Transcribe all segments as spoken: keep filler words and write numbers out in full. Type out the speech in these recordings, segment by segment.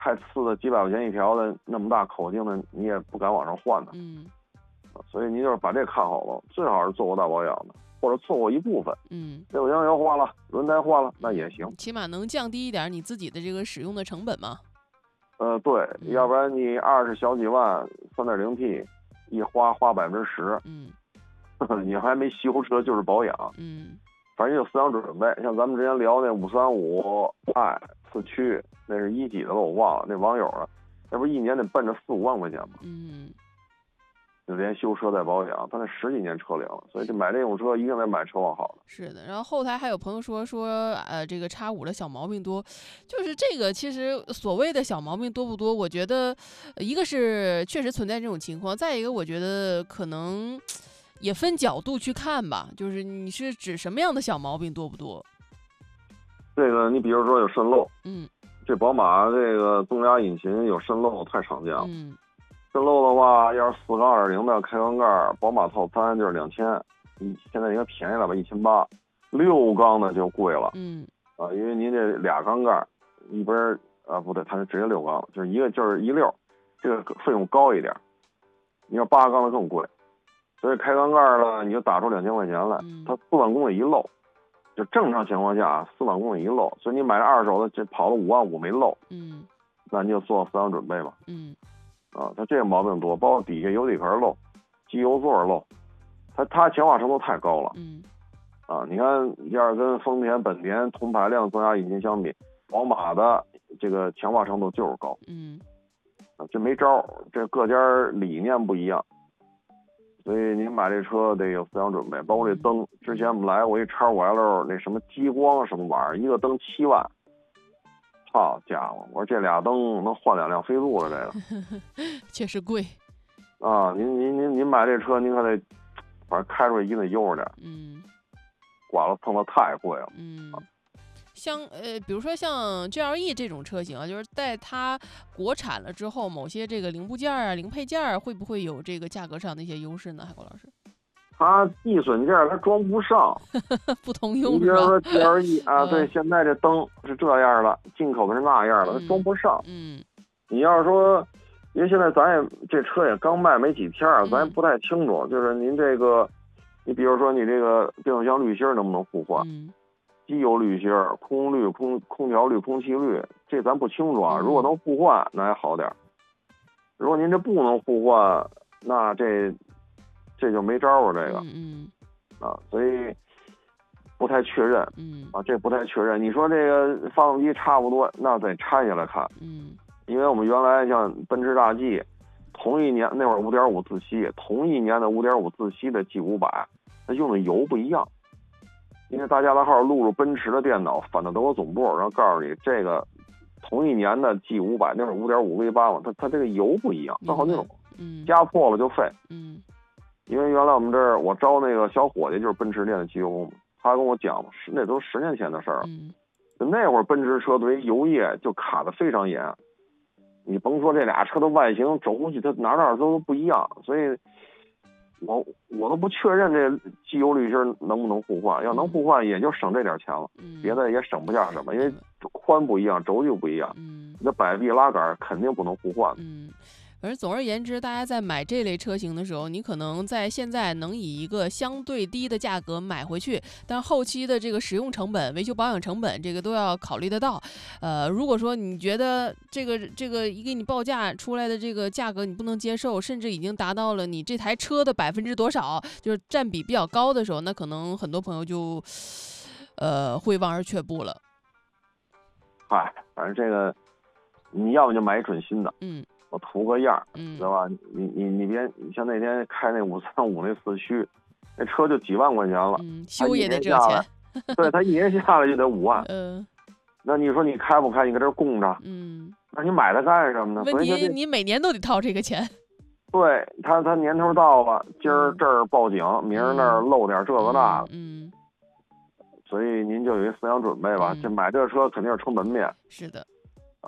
太次的几百块钱一条的那么大口径的，你也不敢往上换的。 嗯， 所以您就是把这看好了，最好是做过大保养的，或者错过一部分。 嗯， 内部箱油换了，轮胎换了，那也行， 起码能降低一点你自己的这个使用的成本嘛。 呃，对， 嗯、 要不然你二十小几万，三点零 T， 一花花百分之十， 嗯， 你还没修车就是保养， 嗯， 反正有思想准备。像咱们之前聊那五三五 i 四驱，那是一几的了，我忘了，那网友了，那不是一年得奔着四五万块钱吗？ 嗯。 就连修车带保养，他那十几年车龄了，所以就买这种车一定得买车况好的。 是的，然后后台还有朋友说说，呃，这个叉五的小毛病多，就是这个其实所谓的小毛病多不多？我觉得，一个是确实存在这种情况，再一个我觉得可能也分角度去看吧，就是你是指什么样的小毛病多不多？ 这个你比如说有渗漏， 嗯， 这宝马这个中压引擎有渗漏太常见了。 嗯， 渗漏的话，要是四缸二点零的开缸盖，宝马套餐就是两千，嗯，现在应该便宜了吧，一千八。六缸的就贵了， 嗯， 啊，因为您这俩缸盖，一边啊不对，它是直接六缸，就是一个就是一溜，这个费用高一点。你要八缸的更贵，所以开缸盖呢，你就打出两千块钱来，它四万公里一漏，就正常情况下四万公里一漏，所以你买二手的这跑了五万五没漏， 嗯， 那你就做思想准备吧， 嗯。 啊，它这个毛病多，包括底下油底盘漏、机油座漏，它它强化程度太高了。 嗯， 啊，你看，要是跟丰田、本田同排量增压引擎相比，宝马的这个强化程度就是高。 嗯， 啊，这没招，这各家理念不一样，所以您买这车得有思想准备。包括这灯，之前我们来过一叉五 L 那什么激光什么玩意儿，一个灯七万。好家伙！我说这俩灯能换两辆飞度了，这个确实贵啊！您您您您买这车，您可得反正开出来一定得悠着点。 嗯， 刮了碰到太贵了。 嗯，像呃，比如说像 G L E 这种车型啊，就是在它国产了之后，某些这个零部件啊、零配件会不会有这个价格上的一些优势呢？海国老师？ 它易损件它装不上， 不通用。 你比如说 G L E 啊， 嗯、 对，现在这灯是这样的，进口的是那样的，它装不上。 嗯， 你要是说，因为现在咱也这车也刚卖没几天，咱也不太清楚。就是您这个，你比如说你这个变速箱滤芯能不能互换？ 嗯， 机油滤芯、空滤、空空调滤、空气滤，这咱不清楚啊。如果能互换，那还好点。如果您这不能互换，那这。这就没招啊，这个， 嗯嗯，啊，所以不太确认， 嗯， 啊，这不太确认。你说这个发动机差不多，那得拆下来看， 嗯， 因为我们原来像奔驰大 G， 同一年那会儿五点五自吸，同一年的五点五自吸的 G 五百，它用的油不一样。因为大家的号录入奔驰的电脑，返到德国总部，然后告诉你这个同一年的 G 五百那会儿五点五 V 八嘛，它它这个油不一样，分好几种， 嗯， 加错了就废， 嗯。 因为原来我们这儿我招那个小伙计就是奔驰店的机油工，他跟我讲，那都十年前的事儿了。 嗯， 就那会儿奔驰车对于油液就卡得非常严，你甭说这俩车的外形轴距，它哪哪都不一样，所以我我都不确认这机油滤芯能不能互换。要能互换，也就省这点钱了， 嗯、 别的也省不下什么，因为宽不一样，轴距不一样， 嗯， 你的摆臂拉杆肯定不能互换。 嗯。反正总而言之，大家在买这类车型的时候，你可能在现在能以一个相对低的价格买回去，但后期的这个使用成本、维修保养成本，这个都要考虑得到。呃，如果说你觉得这个这个一给你报价出来的这个价格你不能接受，甚至已经达到了你这台车的百分之多少，就是占比比较高的时候，那可能很多朋友就呃会望而却步了。 嗨，反正这个你要么就买一准新的， 嗯。 我图个样， 嗯， 知道吧？你你你别，你像那天开那五三五那四驱，那车就几万块钱了， 嗯，修也得这钱，对他一年下来就得五万， 嗯、呃， 那你说你开不开？你搁这供着， 嗯， 那你买它干什么呢？ 问题你每年都得掏这个钱， 对他他年头到了，今儿这儿报警，明儿那儿漏点这个那个，嗯， 所以您就有一思想准备吧， 嗯、 这买这车肯定是成本面， 是的。 啊。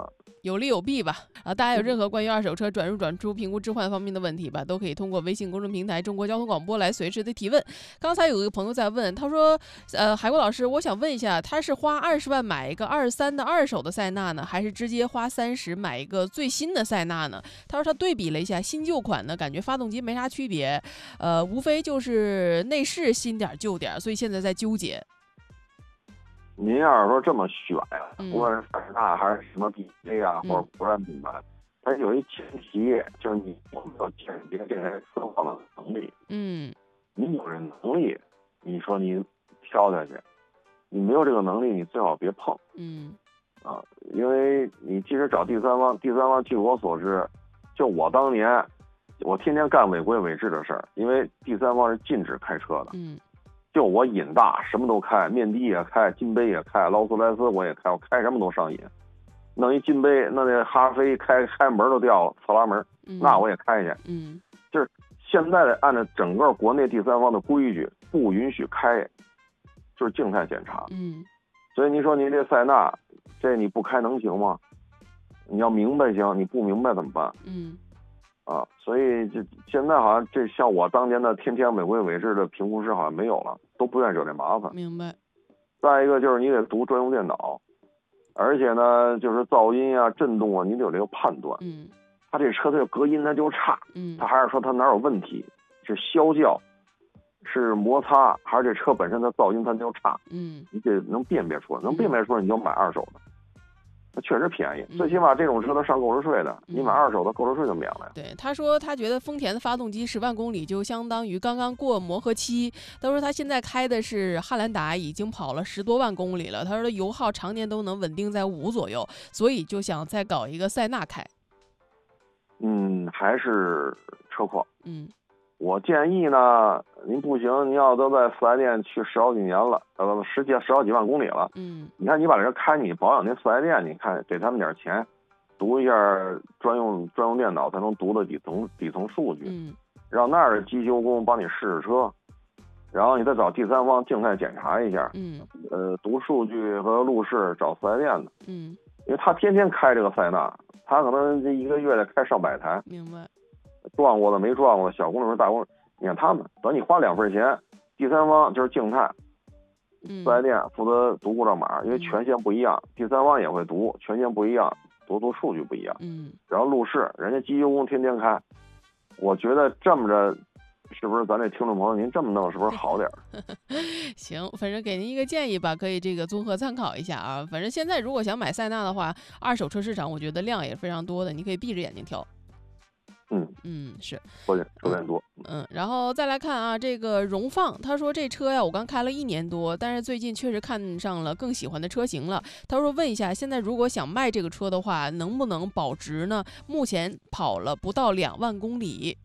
有利有弊吧。啊，大家有任何关于二手车转入转出评估置换方面的问题吧，都可以通过微信公众平台中国交通广播来随时的提问。刚才有一个朋友在问，他说呃海国老师，我想问一下，他是花二十万买一个二三的二手的塞纳呢，还是直接花三十买一个最新的塞纳呢？他说他对比了一下新旧款呢，感觉发动机没啥区别，呃无非就是内饰新点旧点，所以现在在纠结。 您要是说这么选呀、啊， 嗯、 不管是塞纳还是什么 B A 啊， 嗯、 或者国产品牌，它有一前提，就是你有没有鉴别这台车况的能力。 嗯， 你有这能力，你说你挑下去；你没有这个能力，你最好别碰。 嗯， 啊，因为你即使找第三方，第三方据我所知，就我当年，我天天干违规违制的事儿，因为第三方是禁止开车的。 嗯。 就我瘾大，什么都开，面的也开，金杯也开，劳斯莱斯我也开，我开什么都上瘾。弄一金杯，那那哈飞开开门都掉了，侧拉门， 嗯、 那我也开去。 嗯， 就是现在的按照整个国内第三方的规矩，不允许开，就是静态检查。 嗯， 所以你说你这塞纳，这你不开能行吗？你要明白行，你不明白怎么办？ 嗯。 啊，所以这现在好像这像我当年的天天违规违制的评估师好像没有了，都不愿意惹这麻烦。 明白。 再一个就是你得读专用电脑，而且呢，就是噪音啊、震动啊，你得有这个判断。 嗯。 他这车它隔音它就差， 嗯， 他还是说它哪有问题？是消叫，是摩擦，还是这车本身的噪音它就差？ 嗯， 你得能辨别出来，能辨别出来你就买二手的。它确实便宜， 嗯、 最起码这种车它上购置税的，嗯、你买二手的购置税就免了呀。 对，他说他觉得丰田的发动机十万公里就相当于刚刚过磨合期。他说他现在开的是汉兰达，已经跑了十多万公里了。他说油耗常年都能稳定在五左右，所以就想再搞一个塞纳开。 嗯，还是车况。 嗯， 我建议呢，您不行，您要都在四 S 店去十好几年了，呃，十几十好几万公里了。 嗯， 你看你把这车开，你保养那四 S 店，你看给他们点钱，读一下专用专用电脑才能读的底层底层数据， 嗯， 让那儿的机修工帮你试试车，然后你再找第三方静态检查一下。 嗯， 呃，读数据和路试找四 S 店的。 嗯， 因为他天天开这个塞纳，他可能这一个月得开上百台。 明白。 撞过的没撞过的，小公里数大公里，你看他们，等你花两份钱，第三方就是静态，四 S 店负责读故障码，因为权限不一样，第三方也会读，权限不一样，读读数据不一样。 嗯， 然后路试，人家机修工天天开，我觉得这么着，是不是咱这听众朋友您这么弄是不是好点行，反正给您一个建议吧，可以这个综合参考一下啊。反正现在如果想买塞纳的话，二手车市场我觉得量也非常多的，你可以闭着眼睛挑。 嗯嗯，是， 说点说点多。 嗯，然后再来看啊，这个荣放，他说这车呀，我刚开了一年多，但是最近确实看上了更喜欢的车型了。他说问一下，现在如果想卖这个车的话，能不能保值呢？目前跑了不到两万公里。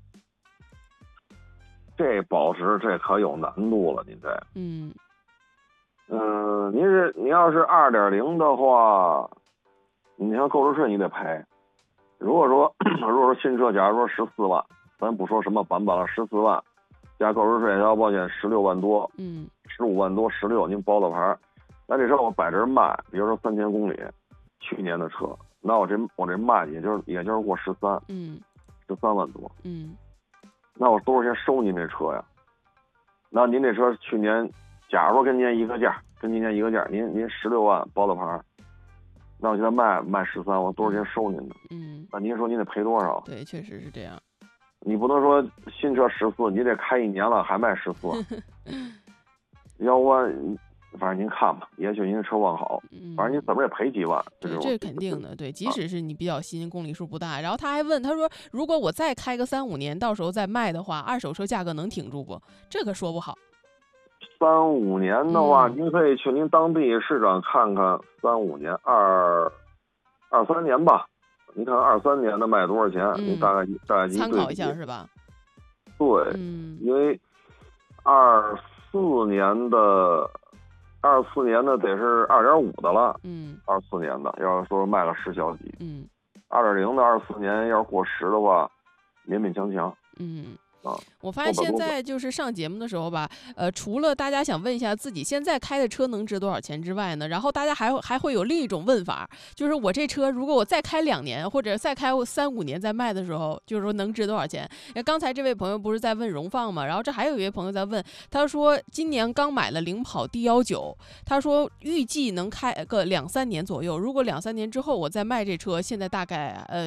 这保值这可有难度了，您这。 嗯。 嗯，您是您要是二点零的话，你像购置税你得赔。如果说如果说新车，假如说十四万，咱不说什么版本了，十四万加购置税、加保险十六万多， 嗯， 十五万多，十六，您包了牌，那这车我摆这卖，比如说三千公里，去年的车，那我这我这卖也就是也就是过十三， 嗯， 十三万多， 嗯， 那我多少钱收您这车呀？那您这车去年，假如说跟您一个价，跟今年一个价，您您十六万包了牌。那我现在卖卖十三，我多少钱收您的？ 嗯， 那您说您得赔多少？ 对，确实是这样。 你不能说新车十四，你得开一年了还卖十四，要不反正您看吧，也许您的车况好，反正你怎么也赔几万。 对，这是肯定的。对，即使是你比较新，公里数不大。然后他还问，他说如果我再开个三五年，到时候再卖的话，二手车价格能挺住不？这可说不好。 三五年的话， 嗯、 您可以去您当地市场看看，三五年二二三年吧，你看二三年的卖多少钱？ 嗯、 你大概大概参考一下是吧？ 对， 嗯， 因为二四年的二四年的得是二点五的了， 嗯， 二四年的要是说卖了十小几， 嗯， 二点零的二四年要是过十的话，勉勉强强， 嗯。 啊。 我发现现在就是上节目的时候吧，呃，除了大家想问一下自己现在开的车能值多少钱之外呢，然后大家还还会有另一种问法，就是我这车如果我再开两年或者再开三五年再卖的时候，就是说能值多少钱？刚才这位朋友不是在问荣放嘛，然后这还有一位朋友在问，他说今年刚买了领跑 D 一九，他说预计能开个两三年左右，如果两三年之后我再卖这车，现在大概呃